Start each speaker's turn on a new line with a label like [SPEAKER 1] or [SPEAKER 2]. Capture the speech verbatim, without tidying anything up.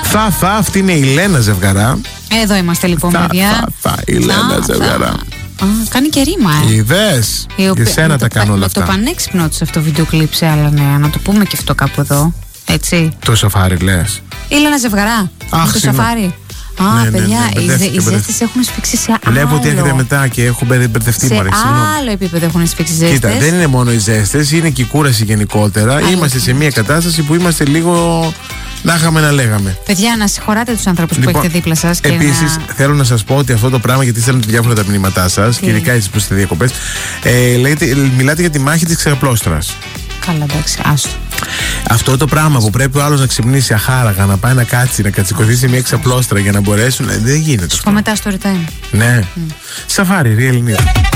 [SPEAKER 1] Θα, θα, αυτή είναι η Λένα Ζευγαρά.
[SPEAKER 2] Εδώ είμαστε λοιπόν,
[SPEAKER 1] θα,
[SPEAKER 2] παιδιά.
[SPEAKER 1] Θα, θα, η Λένα Ζευγαρά.
[SPEAKER 2] Α, κάνει και ρήμα, ε.
[SPEAKER 1] Είδες, για σένα τα κάνω όλα αυτά.
[SPEAKER 2] Με το πανέξυπνο της αυτό το βίντεο κλιπ σε άλλα νέα. Να το πούμε και αυτό κάπου εδώ. Έτσι.
[SPEAKER 1] Το σαφάρι λες.
[SPEAKER 2] Η Λένα Ζευγαρά.
[SPEAKER 1] Αχ,
[SPEAKER 2] το σαφάρι. Α, ναι, παιδιά, ναι, ναι, οι ζέστες έχουν σφίξει σε άλλο.
[SPEAKER 1] Βλέπω ότι έχετε μετά και έχω μπερδευτεί
[SPEAKER 2] σε
[SPEAKER 1] μωρέ. Σε
[SPEAKER 2] άλλο επίπεδο έχουν σφίξει ζέστες.
[SPEAKER 1] Κοίτα, δεν είναι μόνο οι ζέστες, είναι και η κούραση γενικότερα. Άλλο. Είμαστε σε μια κατάσταση που είμαστε λίγο να είχαμε να λέγαμε.
[SPEAKER 2] Παιδιά, να συγχωράτε τους ανθρώπους λοιπόν, που έχετε δίπλα σας.
[SPEAKER 1] Επίσης, να... θέλω να σας πω ότι αυτό το πράγμα, γιατί στέλνετε διάφορα τα μηνύματά σας, και ειδικά έτσι που είστε διακοπές, ε, λέτε, μιλάτε για τη μάχη της ξεπλώστρας.
[SPEAKER 2] Καλά, εντάξει, άστο.
[SPEAKER 1] Αυτό το πράγμα που πρέπει ο άλλος να ξυπνήσει αχάραγα, να πάει να κάτσει, να κατσικωθήσει μια ξαπλώστρα για να μπορέσουν. Δεν γίνεται.
[SPEAKER 2] Σου πω μετά στο story time.
[SPEAKER 1] Ναι. Mm. Σαφάρι, Real News.